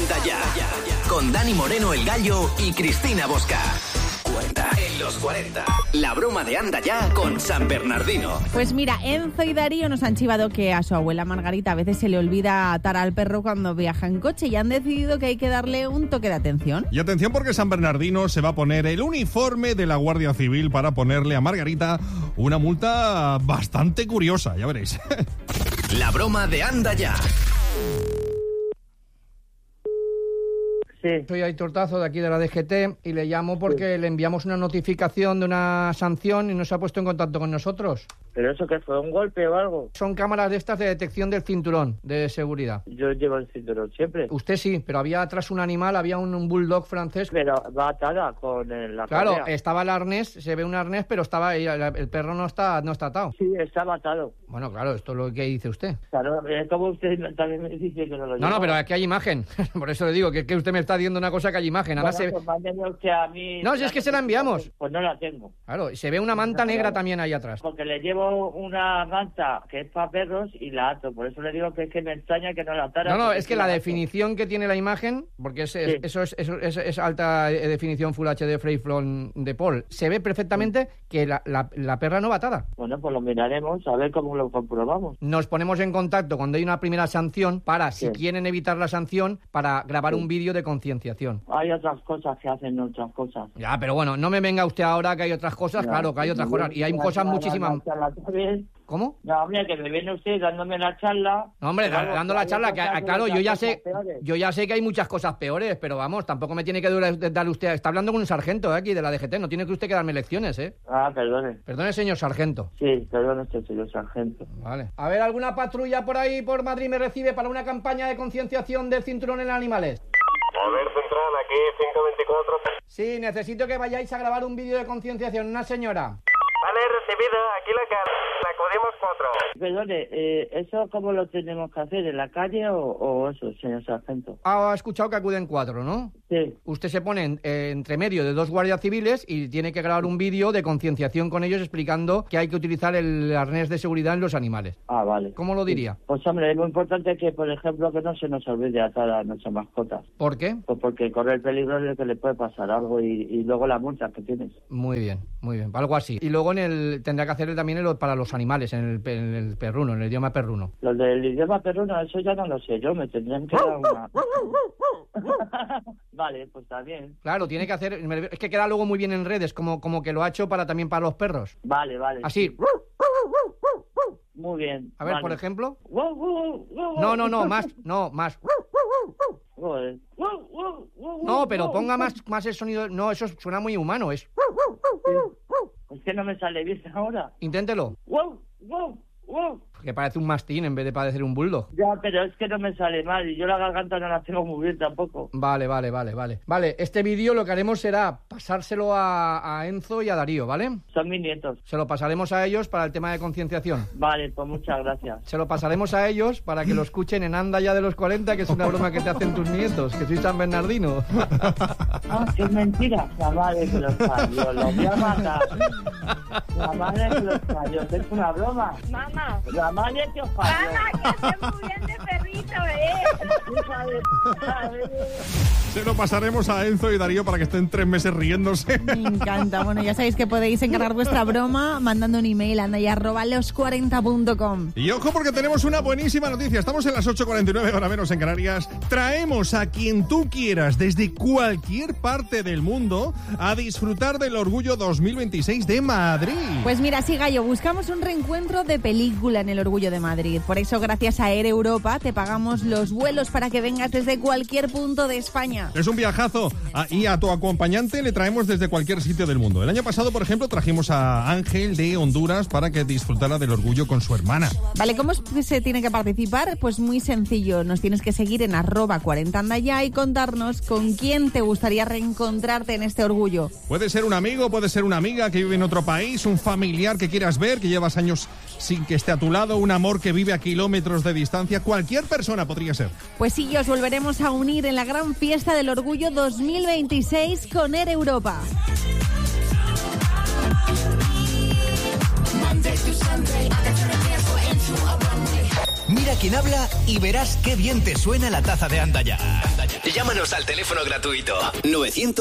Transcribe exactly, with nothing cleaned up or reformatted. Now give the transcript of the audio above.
Anda Ya, con Dani Moreno el Gallo y Cristina Bosca. Cuenta en los cuarenta. La broma de Anda Ya con San Bernardino. Pues mira, Enzo y Darío nos han chivado que a su abuela Margarita a veces se le olvida atar al perro cuando viaja en coche y han decidido que hay que darle un toque de atención. Y atención porque San Bernardino se va a poner el uniforme de la Guardia Civil para ponerle a Margarita una multa bastante curiosa, ya veréis. La broma de Anda Ya. Sí. Soy Aitor Tazo, de aquí de la D G T, y le llamo porque sí. le enviamos una notificación de una sanción y no se ha puesto en contacto con nosotros. ¿Pero eso qué fue? ¿Un golpe o algo? Son cámaras de estas de detección del cinturón de seguridad. Yo llevo el cinturón siempre. Usted sí, pero había atrás un animal, había un, un bulldog francés. Pero va atada con el, la Claro, correa. Estaba el arnés, se ve un arnés, pero estaba el, el perro no está, no está atado. Sí, estaba atado. Bueno, claro, esto es lo que dice usted. Claro, es como usted también me dice que no lo lleva. No, no, pero aquí hay imagen. Por eso le digo que, que usted me está diciendo una cosa que hay imagen. Ahora bueno, se... pues mándeme usted a mí... No, si es que se la enviamos. Pues no la tengo. Claro, se ve una manta negra también ahí atrás. Porque le llevo una manta que es para perros y la ato. Por eso le digo que es que me extraña que no la atara. No, no, es que la definición que tiene la imagen, porque es, es, sí. eso, es, eso es, es alta definición Full H D Freiflon de Paul, se ve perfectamente sí. que la, la, la perra no va atada. Bueno, pues lo miraremos a ver cómo lo comprobamos. Nos ponemos en contacto cuando hay una primera sanción para, si sí. quieren evitar la sanción, para grabar sí. un vídeo de concienciación. Hay otras cosas que hacen otras cosas. Ya, pero bueno, no me venga usted ahora que hay otras cosas, ya, claro que hay otras cosas, y hay cosas muchísimas... ¿Cómo? No, hombre, que me viene usted dándome la charla. No, hombre, claro, dando la charla, que, claro, yo ya sé yo ya sé que hay muchas cosas peores, pero vamos, tampoco me tiene que darle usted... Está hablando con un sargento ¿eh? aquí de la D G T, no tiene que usted que darme lecciones, ¿eh? Ah, perdone. Perdone, señor sargento. Sí, perdone usted, señor sargento. Vale. A ver, ¿alguna patrulla por ahí, por Madrid, me recibe para una campaña de concienciación del cinturón en animales? A ver, central, aquí cinco veinticuatro. Sí, necesito que vayáis a grabar un vídeo de concienciación, una señora. Vale, recibido, aquí la cara. Acudimos cuatro. Perdone, eh, ¿eso cómo lo tenemos que hacer? ¿En la calle o, o eso, señor sargento? Ah, ha escuchado que acuden cuatro, ¿no? Sí. Usted se pone en, eh, entre medio de dos guardias civiles y tiene que grabar un vídeo de concienciación con ellos explicando que hay que utilizar el arnés de seguridad en los animales. Ah, vale. ¿Cómo lo diría? Pues hombre, es muy importante que, por ejemplo, que no se nos olvide atar a nuestras mascotas. ¿Por qué? Pues porque corre el peligro de que le puede pasar algo y, y luego la multa que tienes. Muy bien, muy bien, algo así. Y luego en el tendrá que hacer también el, para los animales, en el, en el perruno, en el idioma perruno. Lo del idioma perruno, eso ya no lo sé yo, me tendrían que dar una... Vale, pues está bien. Claro, tiene que hacer... Es que queda luego muy bien en redes, como, como que lo ha hecho para también para los perros. Vale, vale. Así. Muy bien. A ver, vale. por ejemplo. No, no, no, más, no, más. No, pero ponga más, más el sonido. No, eso suena muy humano, es... Es que no me sale bien ahora. Inténtelo. Que parece un mastín en vez de parecer un bulldog. Ya, pero es que no me sale mal y yo la garganta no la tengo muy bien tampoco. Vale, vale, vale, vale. Vale, este vídeo lo que haremos será pasárselo a, a Enzo y a Darío, ¿vale? Son mis nietos. Se lo pasaremos a ellos para el tema de concienciación. Vale, pues muchas gracias. Se lo pasaremos a ellos para que lo escuchen en Anda Ya de los cuarenta, que es una broma que te hacen tus nietos, que soy San Bernardino. Ah, qué mentira. La madre que los parió, lo voy a matar. La madre que los parió, es una broma. Mamá. La madre que os parió. Mamá, que esté muy bien de perrito, ¿eh? Se lo pasaremos a Enzo y Darío para que estén tres meses riéndose. Me encanta. Bueno, ya sabéis que podéis encargar vuestra broma mandando un email a andaya arroba los cuarenta punto com. Y ojo porque tenemos una buenísima noticia. Estamos en las ocho cuarenta y nueve, hora menos en Canarias. Traemos a quien tú quieras desde cualquier parte del mundo a disfrutar del Orgullo dos mil veintiséis de Madrid. Pues mira, sí, Gallo, buscamos un reencuentro de película en el Orgullo de Madrid. Por eso, gracias a Air Europa, te pagamos los vuelos para que vengas desde cualquier punto de España. Es un viajazo y a tu acompañante le traemos desde cualquier sitio del mundo. El año pasado, por ejemplo, trajimos a Ángel de Honduras para que disfrutara del Orgullo con su hermana. Vale, ¿cómo se tiene que participar? Pues muy sencillo, nos tienes que seguir en arroba cuarenta andaya y contarnos con quién te gustaría reencontrarte en este Orgullo. Puede ser un amigo, puede ser una amiga que vive en otro país, un familiar que quieras ver, que llevas años sin que esté a tu lado, un amor que vive a kilómetros de distancia, cualquier persona podría ser. Pues sí, os volveremos a unir en la gran fiesta del Orgullo dos mil veintiséis con Air Europa. Mira quién habla y verás qué bien te suena la taza de Anda Ya. Llámanos al teléfono gratuito novecientos